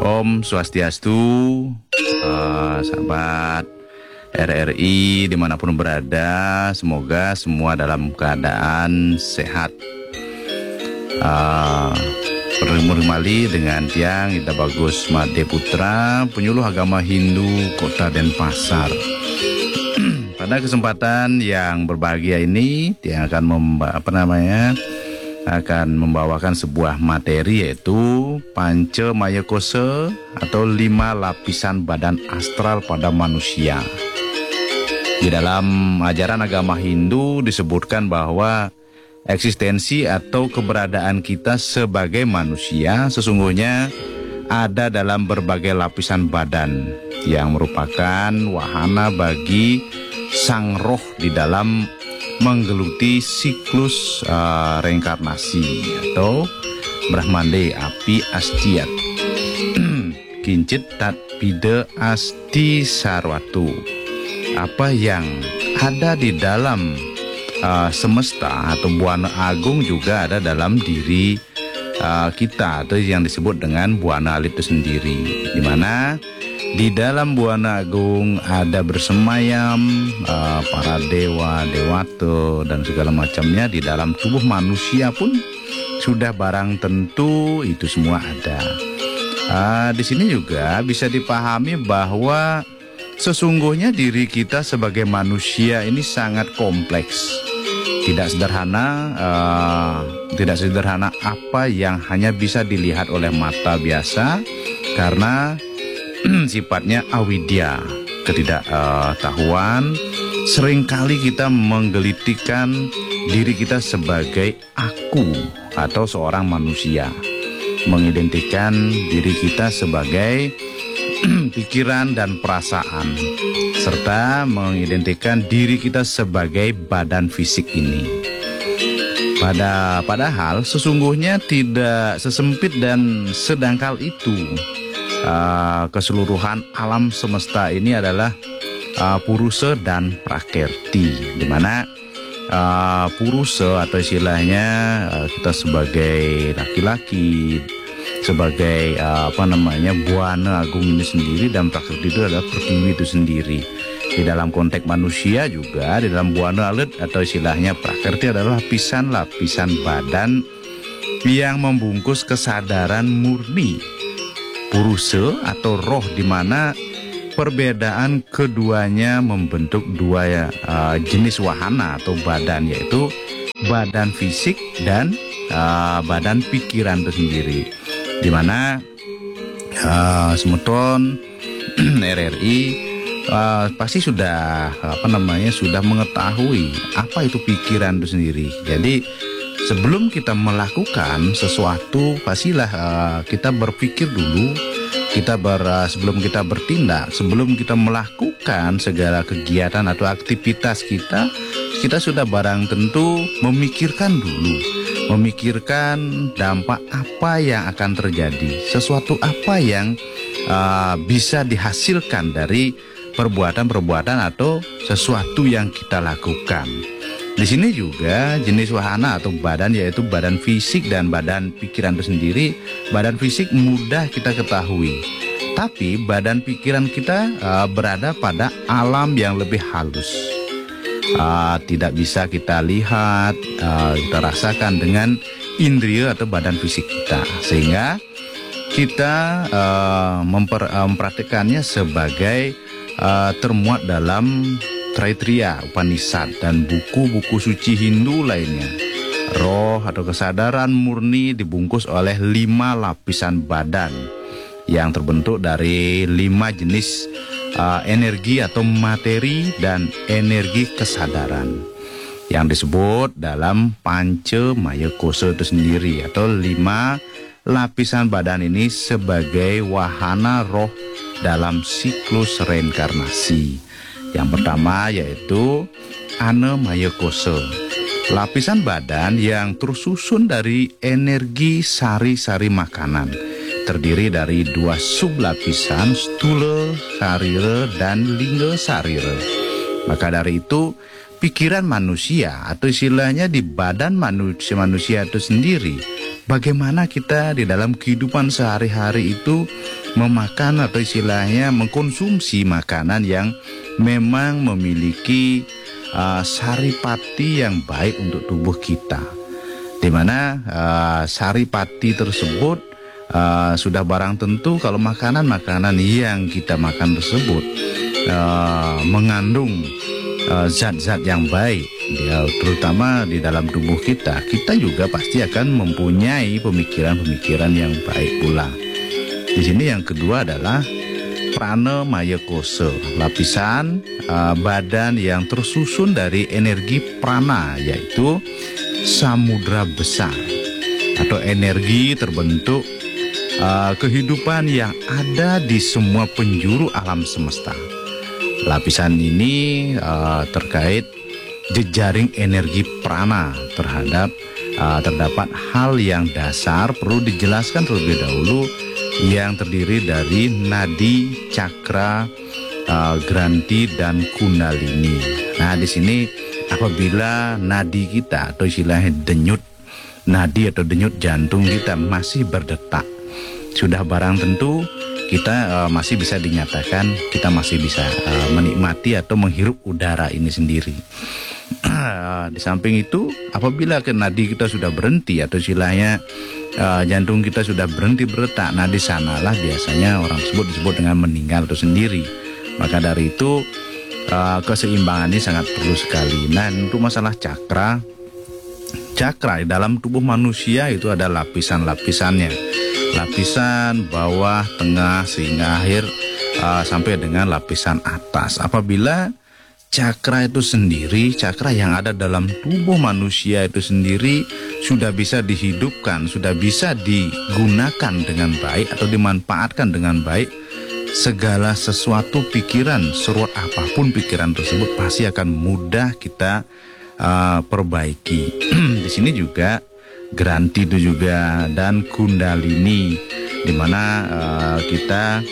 Om Swastiastu, sahabat RRI dimanapun berada, semoga semua dalam keadaan sehat. Bertemu kembali dengan Tiang Ida Bagus Made Putra, penyuluh agama Hindu Kota Denpasar. Pada kesempatan yang berbahagia ini, Tiang akan membawakan sebuah materi, yaitu Panca Maya Kosa atau 5 lapisan badan astral pada manusia. Di dalam ajaran agama Hindu disebutkan bahwa eksistensi atau keberadaan kita sebagai manusia sesungguhnya ada dalam berbagai lapisan badan yang merupakan wahana bagi sang roh di dalam menggeluti siklus reinkarnasi atau Brahmande api astiat kincit tat pide asti sarwatu. Apa yang ada di dalam semesta atau buana agung juga ada dalam diri kita, atau yang disebut dengan buana alit itu sendiri, di mana di dalam buana agung ada bersemayam para dewa, dewata dan segala macamnya. Di dalam tubuh manusia pun sudah barang tentu itu semua ada. Di sini juga bisa dipahami bahwa sesungguhnya diri kita sebagai manusia ini sangat kompleks. Tidak sederhana apa yang hanya bisa dilihat oleh mata biasa, karena sifatnya awidya, ketidaktahuan. Seringkali kita menggelitikan diri kita sebagai aku atau seorang manusia, mengidentikan diri kita sebagai pikiran dan perasaan, serta mengidentikan diri kita sebagai badan fisik ini. Padahal sesungguhnya tidak sesempit dan sedangkal itu. Keseluruhan alam semesta ini adalah purusa dan prakerti, di mana purusa atau istilahnya kita sebagai laki-laki, sebagai buana agung ini sendiri, dan prakerti itu adalah pertiwi itu sendiri. Di dalam konteks manusia juga, di dalam buana alit atau istilahnya prakerti adalah lapisan-lapisan badan yang membungkus kesadaran murni purusa atau roh, di mana perbedaan keduanya membentuk dua jenis wahana atau badan, yaitu badan fisik dan badan pikiran itu sendiri. Di mana semeton RRI pasti sudah sudah mengetahui apa itu pikiran itu sendiri. Jadi sebelum kita melakukan sesuatu, pastilah kita berpikir dulu. Sebelum kita bertindak, sebelum kita melakukan segala kegiatan atau aktivitas kita sudah barang tentu memikirkan dulu, memikirkan dampak apa yang akan terjadi, sesuatu apa yang bisa dihasilkan dari perbuatan-perbuatan atau sesuatu yang kita lakukan. Di sini juga jenis wahana atau badan, yaitu badan fisik dan badan pikiran itu sendiri. Badan fisik mudah kita ketahui, tapi badan pikiran kita berada pada alam yang lebih halus. Tidak bisa kita lihat, kita rasakan dengan indria atau badan fisik kita, sehingga kita mempraktikkannya sebagai termuat dalam Taittiriya Upanishad dan buku-buku suci Hindu lainnya. Roh atau kesadaran murni dibungkus oleh 5 lapisan badan yang terbentuk dari 5 jenis energi atau materi dan energi kesadaran yang disebut dalam Panca Maya Kosa itu sendiri, atau 5 lapisan badan ini sebagai wahana roh dalam siklus reinkarnasi. Yang pertama yaitu Ana Maya Kosa, lapisan badan yang tersusun dari energi sari-sari makanan, terdiri dari 2 sublapisan, Stula Sarira dan Lingga Sarira. Maka dari itu pikiran manusia atau istilahnya di badan manusia itu sendiri. Bagaimana kita di dalam kehidupan sehari-hari itu memakan atau istilahnya mengkonsumsi makanan yang memang memiliki saripati yang baik untuk tubuh kita. Di mana saripati tersebut sudah barang tentu kalau makanan-makanan yang kita makan tersebut mengandung zat-zat yang baik, terutama di dalam tubuh kita juga pasti akan mempunyai pemikiran-pemikiran yang baik pula. Di sini yang kedua adalah prana maya kosa, lapisan badan yang tersusun dari energi prana, yaitu samudra besar atau energi terbentuk kehidupan yang ada di semua penjuru alam semesta. Lapisan ini terkait jejaring energi prana terdapat hal yang dasar perlu dijelaskan terlebih dahulu yang terdiri dari nadi, cakra, granti dan kundalini. Nah, di sini apabila nadi kita atau istilahnya denyut nadi atau denyut jantung kita masih berdetak, sudah barang tentu kita masih bisa dinyatakan kita masih bisa menikmati atau menghirup udara ini sendiri. Di samping itu, apabila nadi kita sudah berhenti atau istilahnya jantung kita sudah berhenti berdetak, nah di sanalah biasanya orang tersebut disebut dengan meninggal itu sendiri. Maka dari itu keseimbangan ini sangat perlu sekali. Nah, untuk masalah cakra di dalam tubuh manusia itu ada lapisan-lapisannya. Lapisan bawah, tengah, sehingga akhir sampai dengan lapisan atas. Apabila cakra itu sendiri, cakra yang ada dalam tubuh manusia itu sendiri sudah bisa dihidupkan, sudah bisa digunakan dengan baik atau dimanfaatkan dengan baik, segala sesuatu pikiran, seruat apapun pikiran tersebut pasti akan mudah kita perbaiki. Di sini juga granti itu juga dan kundalini, di mana kita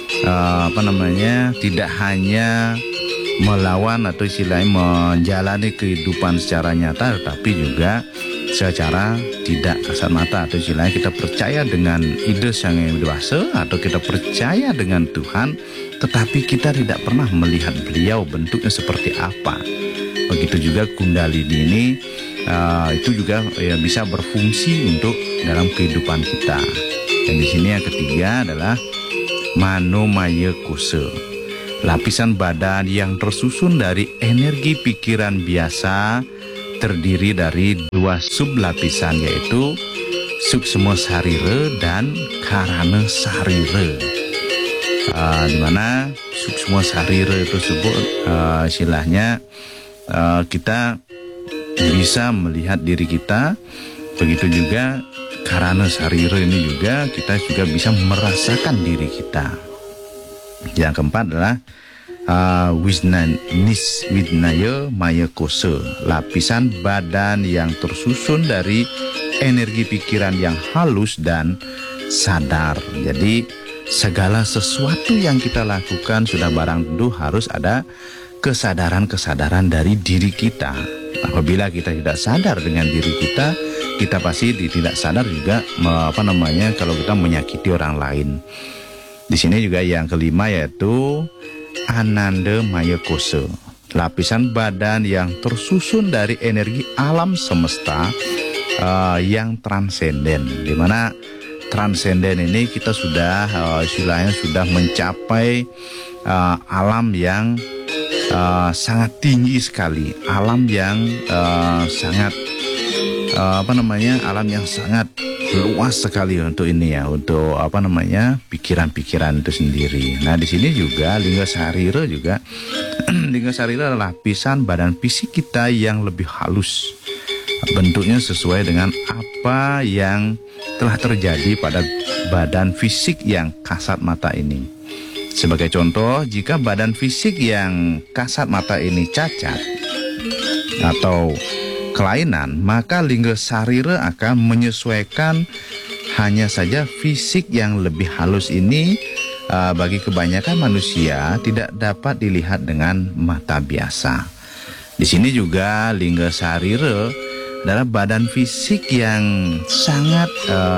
tidak hanya melawan atau istilahnya menjalani kehidupan secara nyata, tetapi juga secara tidak kasat mata atau istilahnya kita percaya dengan ide sang yang dewasa atau kita percaya dengan Tuhan, tetapi kita tidak pernah melihat beliau bentuknya seperti apa. Begitu juga kundalini ini itu juga bisa berfungsi untuk dalam kehidupan kita. Dan di sini yang ketiga adalah manomaya kosa, lapisan badan yang tersusun dari energi pikiran biasa, terdiri dari dua sublapisan, yaitu suksma sarira dan karana sarira. Di mana suksma sarira itu istilahnya kita bisa melihat diri kita, begitu juga karana sarira ini juga kita juga bisa merasakan diri kita. Yang keempat adalah wisnaya maya kosa, lapisan badan yang tersusun dari energi pikiran yang halus dan sadar. Jadi segala sesuatu yang kita lakukan sudah barang tentu harus ada kesadaran dari diri kita. Apabila kita tidak sadar dengan diri kita, kita pasti tidak sadar juga kalau kita menyakiti orang lain. Di sini juga yang kelima yaitu ananda maya kosa, lapisan badan yang tersusun dari energi alam semesta yang transenden. Di mana transenden ini kita sudah istilahnya sudah mencapai alam yang sangat tinggi sekali, alam yang alam yang sangat luas sekali untuk ini ya, untuk pikiran-pikiran itu sendiri. Nah, di sini juga lingga sarira juga lingga sarira adalah lapisan badan fisik kita yang lebih halus, bentuknya sesuai dengan apa yang telah terjadi pada badan fisik yang kasat mata ini. Sebagai contoh, jika badan fisik yang kasat mata ini cacat atau kelainan, maka lingga sarira akan menyesuaikan. Hanya saja fisik yang lebih halus ini bagi kebanyakan manusia tidak dapat dilihat dengan mata biasa. Di sini juga lingga sarira adalah badan fisik yang sangat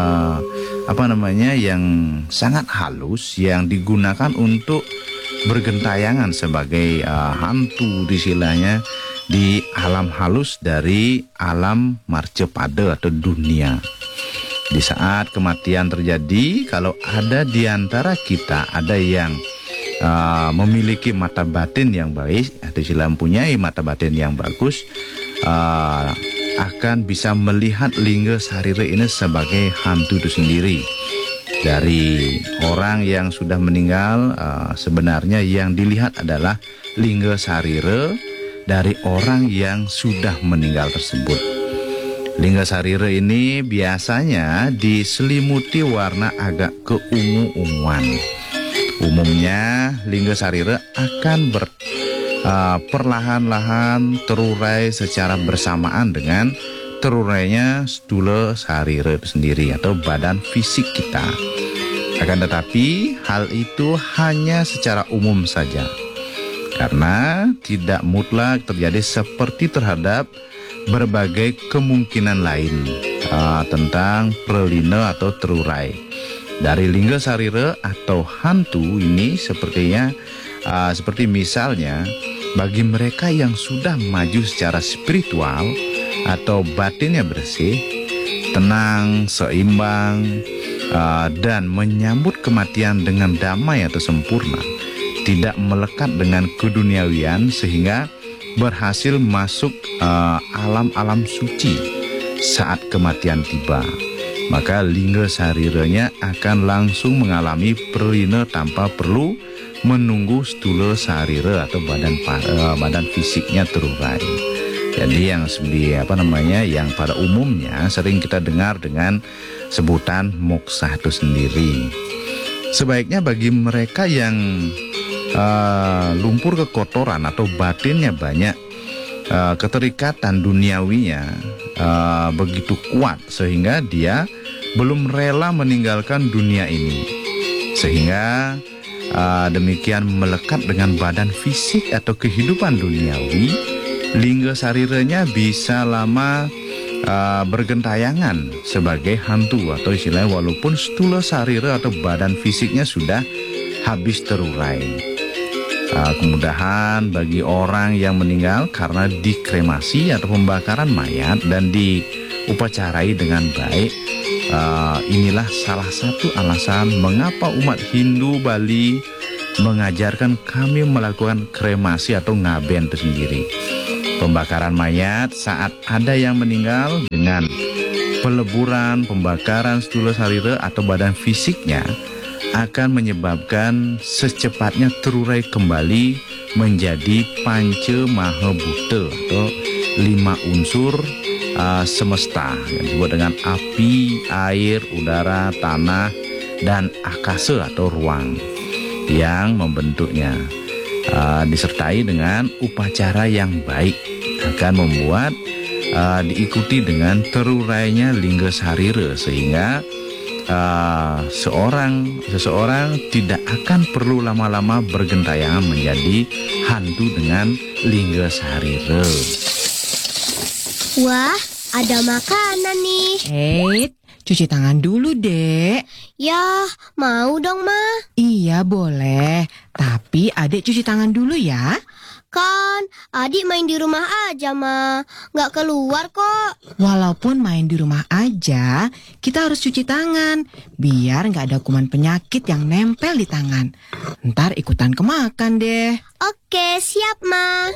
yang sangat halus, yang digunakan untuk bergentayangan sebagai hantu istilahnya di alam halus dari alam marcepada atau dunia. Di saat kematian terjadi, kalau ada di antara kita ada yang memiliki mata batin yang baik atau istilah mempunyai mata batin yang bagus, akan bisa melihat lingga sarira ini sebagai hantu itu sendiri. Dari orang yang sudah meninggal, sebenarnya yang dilihat adalah lingga sarira dari orang yang sudah meninggal tersebut. Lingga sarira ini biasanya diselimuti warna agak keungu-unguan. Umumnya lingga sarira akan perlahan-lahan terurai secara bersamaan dengan terurainya stula sarira itu sendiri atau badan fisik kita. Akan tetapi hal itu hanya secara umum saja, karena tidak mutlak terjadi seperti terhadap berbagai kemungkinan lain tentang perlina atau terurai dari lingga sarira atau hantu ini. Seperti misalnya bagi mereka yang sudah maju secara spiritual atau batinnya bersih, tenang, seimbang, dan menyambut kematian dengan damai atau sempurna, tidak melekat dengan keduniawian sehingga berhasil masuk alam-alam suci saat kematian tiba, maka lingga sariranya akan langsung mengalami perlina tanpa perlu menunggu stula sarira atau badan fisiknya terurai. Jadi yang pada umumnya sering kita dengar dengan sebutan moksa itu sendiri. Sebaiknya bagi mereka yang lumpur kekotoran atau batinnya banyak keterikatan duniawinya begitu kuat sehingga dia belum rela meninggalkan dunia ini, sehingga demikian melekat dengan badan fisik atau kehidupan duniawi, lingga sariranya bisa lama bergentayangan sebagai hantu atau istilahnya walaupun stula sarira atau badan fisiknya sudah habis terurai. Kemudahan bagi orang yang meninggal karena dikremasi atau pembakaran mayat dan diupacarai dengan baik. Inilah salah satu alasan mengapa umat Hindu Bali mengajarkan kami melakukan kremasi atau ngaben itu sendiri. Pembakaran mayat saat ada yang meninggal dengan peleburan, pembakaran stula sarira atau badan fisiknya akan menyebabkan secepatnya terurai kembali menjadi panca maha buta atau 5 unsur semesta yang disebut dengan api, air, udara, tanah, dan akasa atau ruang yang membentuknya. Disertai dengan upacara yang baik akan membuat diikuti dengan terurainya lingga sarira sehingga seseorang tidak akan perlu lama-lama bergentayangan menjadi hantu dengan lingga sarira. Wah, ada makanan nih. Cuci tangan dulu, Dek. Ya, mau dong, Ma. Iya, boleh. Tapi adik cuci tangan dulu ya. Kan, adik main di rumah aja, Ma. Nggak keluar kok. Walaupun main di rumah aja, kita harus cuci tangan. Biar nggak ada kuman penyakit yang nempel di tangan. Ntar ikutan kemakan deh. Oke, siap, Ma.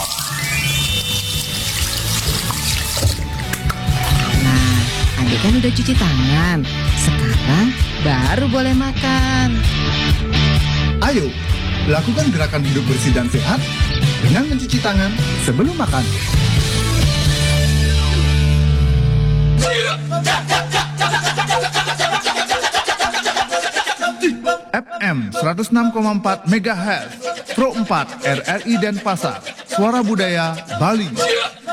Nah, adik kan udah cuci tangan. Sekarang baru boleh makan. Ayo, lakukan gerakan hidup bersih dan sehat dengan mencuci tangan sebelum makan. FM 106,4 MHz Pro 4 RRI Denpasar, Suara Budaya Bali.